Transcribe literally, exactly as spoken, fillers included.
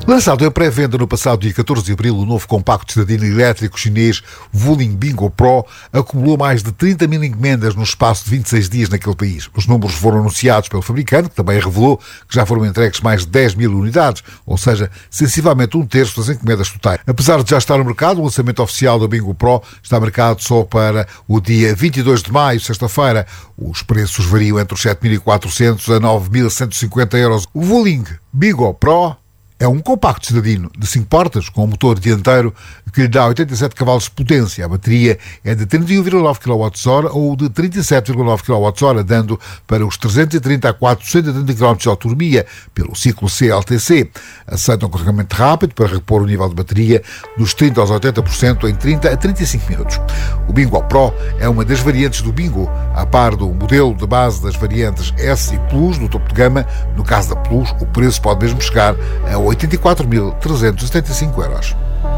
Lançado em pré-venda no passado dia catorze de abril, o novo compacto cidadino elétrico chinês Wuling Bingo Pro acumulou mais de trinta mil encomendas no espaço de vinte e seis dias naquele país. Os números foram anunciados pelo fabricante, que também revelou que já foram entregues mais de dez mil unidades, ou seja, sensivelmente um terço das encomendas totais. Apesar de já estar no mercado, o lançamento oficial do Bingo Pro está marcado só para o dia vinte e dois de maio, sexta-feira. Os preços variam entre os sete mil e quatrocentos a nove mil cento e cinquenta euros. O Wuling Bingo Pro é um compacto cidadino de cinco portas com um motor dianteiro que lhe dá oitenta e sete cavalos de potência. A bateria é de trinta e um vírgula nove quilowatt-hora ou de trinta e sete vírgula nove quilowatt-hora, dando para os trezentos e trinta a quatrocentos e oitenta quilómetros de autonomia pelo ciclo C L T C. Aceita um carregamento rápido para repor o nível de bateria dos trinta aos oitenta por cento em trinta a trinta e cinco minutos. O Bingo Pro é uma das variantes do Bingo, a par do modelo de base das variantes S e Plus do topo de gama. No caso da Plus, o preço pode mesmo chegar a oitenta e quatro mil trezentos e setenta e cinco euros.